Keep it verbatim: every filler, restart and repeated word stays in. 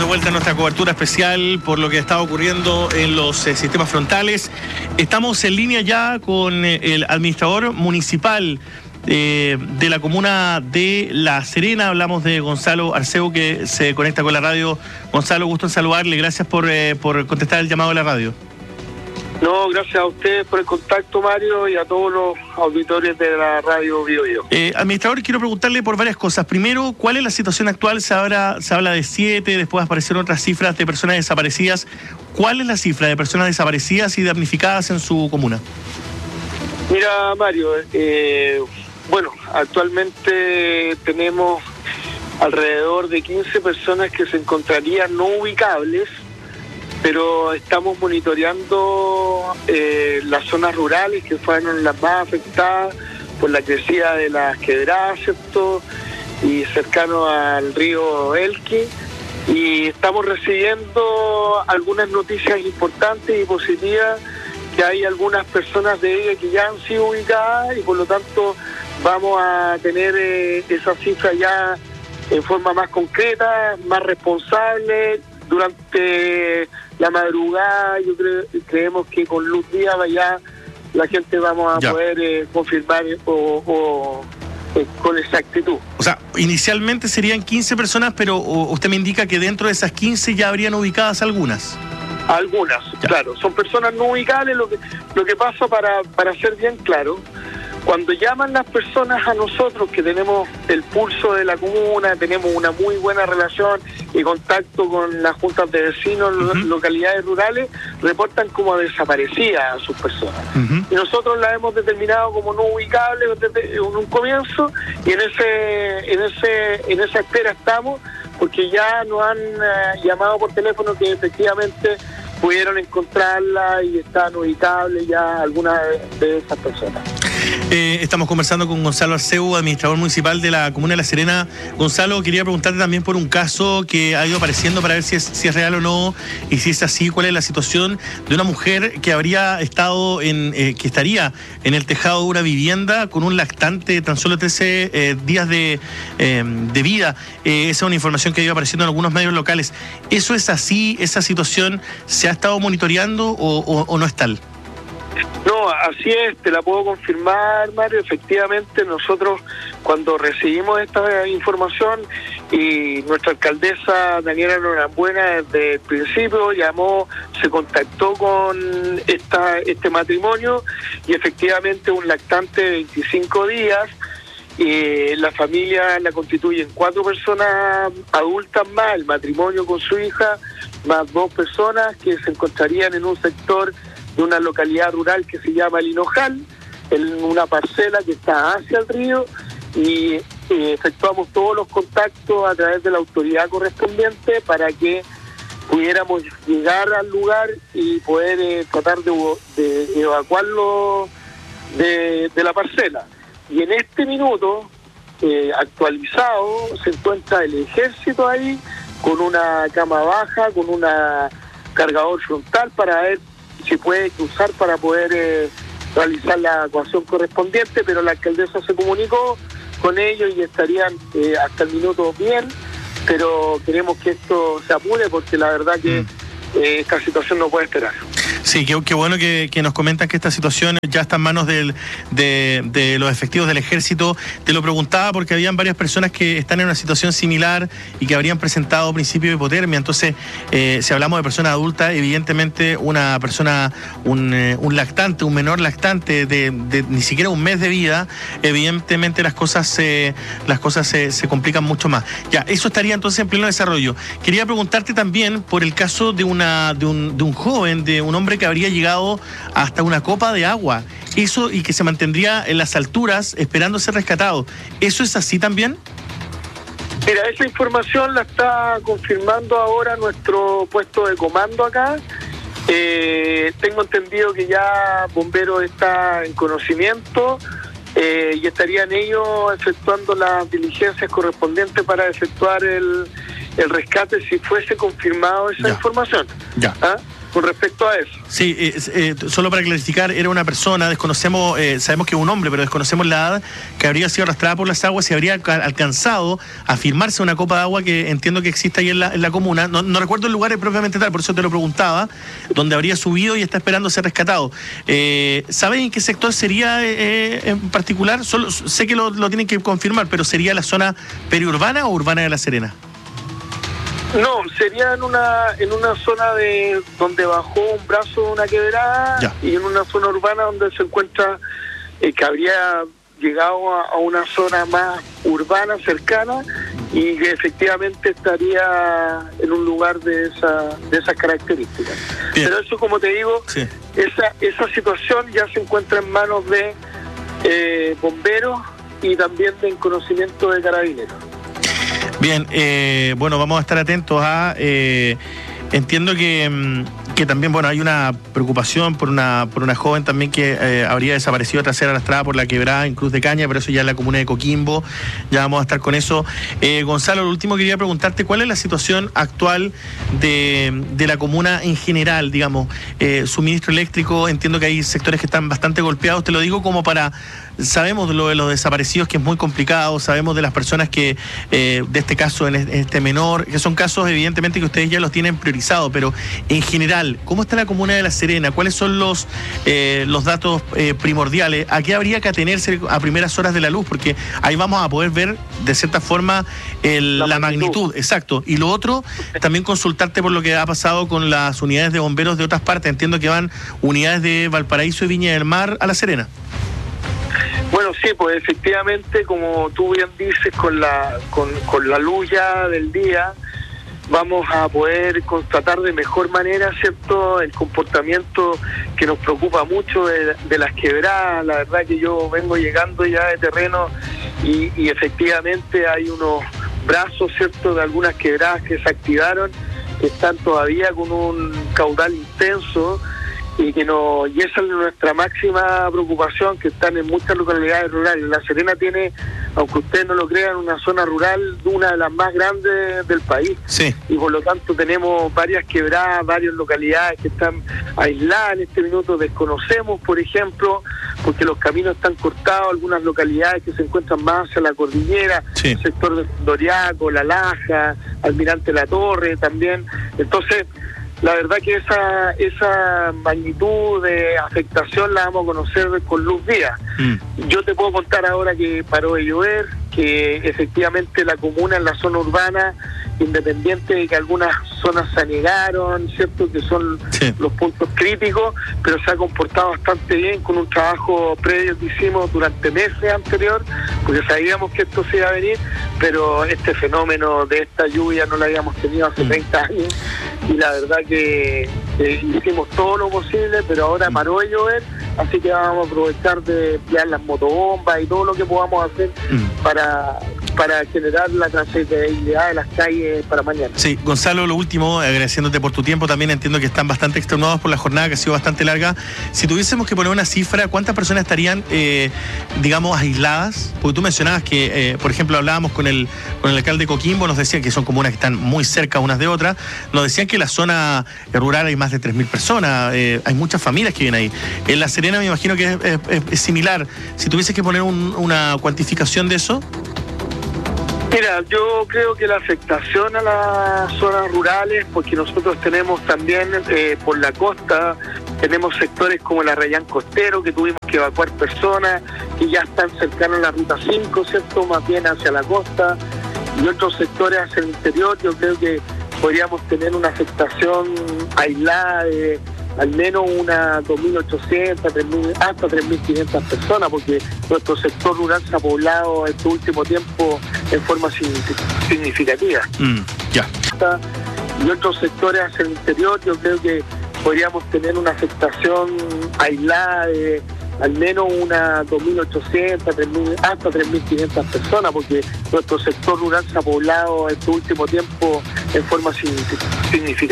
vuelta a nuestra cobertura especial por lo que está ocurriendo en los eh, sistemas frontales. Estamos en línea ya con eh, el administrador municipal eh, de la comuna de La Serena. Hablamos de Gonzalo Arceu, que se conecta con la radio. Gonzalo, gusto en saludarle. Gracias por, eh, por contestar el llamado de la radio. No, gracias a ustedes por el contacto, Mario, y a todos los auditores de la radio Bio Bio. Eh, administrador, quiero preguntarle por varias cosas. Primero, ¿cuál es la situación actual? Se habla, se habla de siete, después aparecieron otras cifras de personas desaparecidas. ¿Cuál es la cifra de personas desaparecidas y damnificadas en su comuna? Mira, Mario, eh, bueno, actualmente tenemos alrededor de quince personas que se encontrarían no ubicables, pero estamos monitoreando eh, las zonas rurales que fueron las más afectadas por la crecida de las quebradas, ¿cierto? Y cercano al río Elqui, y estamos recibiendo algunas noticias importantes y positivas, que hay algunas personas de ellas que ya han sido ubicadas y por lo tanto vamos a tener eh, esa cifra ya en forma más concreta, más responsable. Durante la madrugada, yo creo, creemos que con luz día ya la gente vamos a ya. poder eh, confirmar o, o eh, con exactitud. O sea, inicialmente serían quince personas, pero usted me indica que dentro de esas quince ya habrían ubicadas algunas. Algunas, ya. claro. Son personas no ubicables. Lo que, lo que pasa, para, para ser bien claro, cuando llaman las personas a nosotros, que tenemos el pulso de la comuna, tenemos una muy buena relación y contacto con las juntas de vecinos, uh-huh. localidades rurales, reportan como desaparecidas a sus personas. Uh-huh. Y nosotros las hemos determinado como no ubicables desde en un comienzo, y en ese, en ese, en esa espera estamos, porque ya nos han uh, llamado por teléfono que efectivamente pudieron encontrarla y están ubicables ya algunas de, de esas personas. Eh, estamos conversando con Gonzalo Arceu, administrador municipal de la comuna de La Serena. Gonzalo, quería preguntarte también por un caso que ha ido apareciendo para ver si es, si es real o no, y si es así, cuál es la situación de una mujer que habría estado en, eh, que estaría en el tejado de una vivienda con un lactante de tan solo trece eh, días de, eh, de vida. Eh, esa es una información que ha ido apareciendo en algunos medios locales. ¿Eso es así? ¿Esa situación se ha estado monitoreando o, o, o no es tal? No, así es, te la puedo confirmar, Mario. Efectivamente, nosotros cuando recibimos esta información, y nuestra alcaldesa Daniela Norambuena desde el principio llamó, se contactó con esta este matrimonio, y efectivamente un lactante de veinticinco días, y la familia la constituyen cuatro personas adultas más, el matrimonio con su hija, más dos personas que se encontrarían en un sector de una localidad rural que se llama El Hinojal, en una parcela que está hacia el río, y eh, efectuamos todos los contactos a través de la autoridad correspondiente para que pudiéramos llegar al lugar y poder eh, tratar de, de evacuarlo de, de la parcela. Y en este minuto, eh, actualizado, se encuentra el ejército ahí, con una cama baja, con una cargador frontal para ver si puede cruzar para poder eh, realizar la evacuación correspondiente, pero la alcaldesa se comunicó con ellos y estarían eh, hasta el minuto bien, pero queremos que esto se apure porque la verdad que eh, esta situación no puede esperar. Sí, qué, qué bueno que, que nos comentan que esta situación ya está en manos del, de, de los efectivos del ejército. Te lo preguntaba porque habían varias personas que están en una situación similar y que habrían presentado principio de hipotermia. Entonces, eh, si hablamos de personas adultas, evidentemente una persona, un, eh, un lactante, un menor lactante de, de ni siquiera un mes de vida, evidentemente las cosas, eh, las cosas se, se complican mucho más. Ya, eso estaría entonces en pleno desarrollo. Quería preguntarte también por el caso de, una, de, un, de un joven, de un hombre que habría llegado hasta una copa de agua, eso, y que se mantendría en las alturas esperando ser rescatado. ¿Eso es así también? Mira, esa información la está confirmando ahora nuestro puesto de comando acá. Eh, tengo entendido que ya Bomberos está en conocimiento eh, y estarían ellos efectuando las diligencias correspondientes para efectuar el, el rescate si fuese confirmado esa ya. información. Ya. ¿Ah? con respecto a eso. Sí, eh, eh, solo para clarificar, era una persona, desconocemos, eh, sabemos que es un hombre, pero desconocemos la edad, que habría sido arrastrada por las aguas y habría alcanzado a firmarse una copa de agua que entiendo que existe ahí en la, en la comuna. No, no recuerdo el lugar propiamente tal, por eso te lo preguntaba, donde habría subido y está esperando ser rescatado. Eh, ¿Sabes en qué sector sería eh, en particular? Solo, sé que lo, lo tienen que confirmar, pero ¿sería la zona periurbana o urbana de La Serena? No, sería en una en una zona de donde bajó un brazo de una quebrada ya. Y en una zona urbana donde se encuentra, eh, que habría llegado a, a una zona más urbana, cercana, y que efectivamente estaría en un lugar de esa de esas características. Bien. Pero eso, como te digo, sí. esa esa situación ya se encuentra en manos de eh, bomberos y también de conocimiento de carabineros. Bien, eh, bueno, vamos a estar atentos a... Eh, entiendo que, que también, bueno, hay una preocupación por una por una joven también que eh, habría desaparecido tras ser arrastrada por la quebrada en Cruz de Caña, pero eso ya en la comuna de Coquimbo, ya vamos a estar con eso. Eh, Gonzalo, lo último quería preguntarte, ¿cuál es la situación actual de, de la comuna en general, digamos? Eh, suministro eléctrico, entiendo que hay sectores que están bastante golpeados, te lo digo como para... Sabemos de lo de los desaparecidos, que es muy complicado, sabemos de las personas que, eh, de este caso, en este menor, que son casos evidentemente que ustedes ya los tienen priorizados, pero en general, ¿cómo está la comuna de La Serena? ¿Cuáles son los eh, los datos eh, primordiales? ¿A qué habría que atenerse a primeras horas de la luz? Porque ahí vamos a poder ver, de cierta forma, el, la, la magnitud. magnitud. Exacto. Y lo otro, también consultarte por lo que ha pasado con las unidades de bomberos de otras partes. Entiendo que van unidades de Valparaíso y Viña del Mar a La Serena. Bueno, sí, pues efectivamente, como tú bien dices, con la con, con la luz ya del día, vamos a poder constatar de mejor manera, ¿cierto?, el comportamiento que nos preocupa mucho de, de las quebradas. La verdad que yo vengo llegando ya de terreno y, y efectivamente hay unos brazos, ¿cierto?, de algunas quebradas que se activaron, que están todavía con un caudal intenso. Y que no, y esa es nuestra máxima preocupación, que están en muchas localidades rurales. La Serena tiene, aunque ustedes no lo crean, una zona rural, una de las más grandes del país. Sí. Y por lo tanto tenemos varias quebradas, varias localidades que están aisladas en este minuto. Desconocemos, por ejemplo, porque los caminos están cortados, algunas localidades que se encuentran más hacia la cordillera, sí. El sector de Doriaco, La Laja, Almirante La Torre también. Entonces, la verdad que esa esa magnitud de afectación la vamos a conocer con luz día. Mm. Yo te puedo contar ahora que paró de llover, que efectivamente la comuna en la zona urbana, independiente de que algunas zonas se anegaron, ¿cierto?, que son sí. los puntos críticos, pero se ha comportado bastante bien con un trabajo previo que hicimos durante meses anterior, porque sabíamos que esto se iba a venir, pero este fenómeno de esta lluvia no lo habíamos tenido hace mm. treinta años, y la verdad que eh, hicimos todo lo posible, pero ahora paró de llover, así que vamos a aprovechar de emplear las motobombas y todo lo que podamos hacer mm. para... para generar la transitabilidad de las calles para mañana. Sí, Gonzalo, lo último, agradeciéndote por tu tiempo, también entiendo que están bastante extenuados por la jornada que ha sido bastante larga. Si tuviésemos que poner una cifra, ¿cuántas personas estarían, eh, digamos, aisladas? Porque tú mencionabas que, eh, por ejemplo, hablábamos con el con el alcalde de Coquimbo, nos decían que son comunas que están muy cerca unas de otras, nos decían que en la zona rural hay más de tres mil personas, eh, hay muchas familias que viven ahí. En La Serena me imagino que es, es, es similar. Si tuvieses que poner un, una cuantificación de eso... Mira, yo creo que la afectación a las zonas rurales, porque nosotros tenemos también eh, por la costa, tenemos sectores como la Rayán Costero, que tuvimos que evacuar personas que ya están cercanos a la Ruta cinco, ¿cierto?, más bien hacia la costa, y otros sectores hacia el interior. Yo creo que podríamos tener una afectación aislada de al menos unas dos mil ochocientas, tres mil, hasta tres mil quinientas personas, porque nuestro sector rural se ha poblado este último tiempo en forma significativa. Mm, ya. Y otros sectores hacia el interior, yo creo que podríamos tener una afectación aislada de al menos unas dos mil ochocientas, tres mil, hasta tres mil quinientas personas, porque nuestro sector rural se ha poblado este último tiempo en forma significativa.